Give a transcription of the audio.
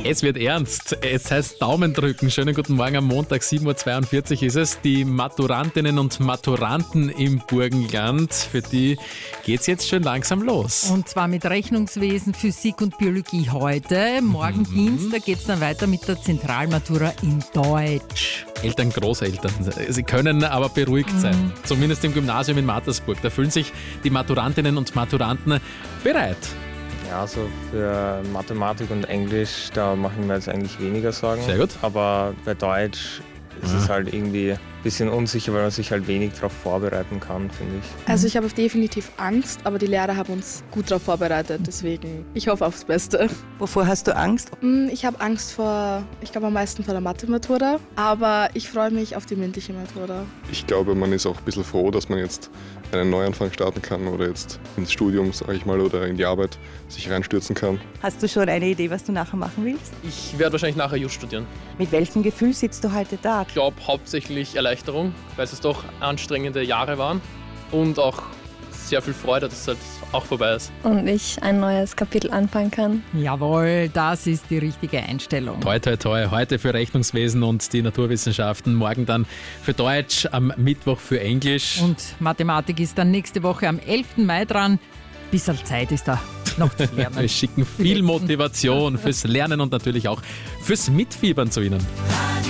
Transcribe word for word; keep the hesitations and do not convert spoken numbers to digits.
Es wird ernst. Es heißt Daumen drücken. Schönen guten Morgen am Montag, sieben Uhr zweiundvierzig ist es. Die Maturantinnen und Maturanten im Burgenland, für die geht es jetzt schon langsam los. Und zwar mit Rechnungswesen, Physik und Biologie heute. Morgen mhm. Dienstag geht es dann weiter mit der Zentralmatura in Deutsch. Eltern, Großeltern, sie können aber beruhigt mhm. sein. Zumindest im Gymnasium in Mattersburg. Da fühlen sich die Maturantinnen und Maturanten bereit. Ja, also für Mathematik und Englisch, da mache ich mir jetzt eigentlich weniger Sorgen. Sehr gut. Aber bei Deutsch ist ja. es halt irgendwie ein bisschen unsicher, weil man sich halt wenig darauf vorbereiten kann, finde ich. Also ich habe definitiv Angst, aber die Lehrer haben uns gut darauf vorbereitet, deswegen ich hoffe aufs Beste. Wovor hast du Angst? Ich habe Angst vor, ich glaube am meisten vor der Mathe-Matura, aber ich freue mich auf die mündliche Matura. Ich glaube, man ist auch ein bisschen froh, dass man jetzt einen Neuanfang starten kann oder jetzt ins Studium, sage ich mal, oder in die Arbeit sich reinstürzen kann. Hast du schon eine Idee, was du nachher machen willst? Ich werde wahrscheinlich nachher Jus studieren. Mit welchem Gefühl sitzt du heute da? Ich glaube hauptsächlich Erleichterung, weil es doch anstrengende Jahre waren und auch sehr viel Freude, dass es halt auch vorbei ist. Und ich ein neues Kapitel anfangen kann. Jawohl, das ist die richtige Einstellung. Toi, toi, toi. Heute für Rechnungswesen und die Naturwissenschaften, morgen dann für Deutsch, am Mittwoch für Englisch. Und Mathematik ist dann nächste Woche am elften Mai dran. Bisschen Zeit ist da noch zu lernen. Wir schicken viel Motivation fürs Lernen und natürlich auch fürs Mitfiebern zu Ihnen.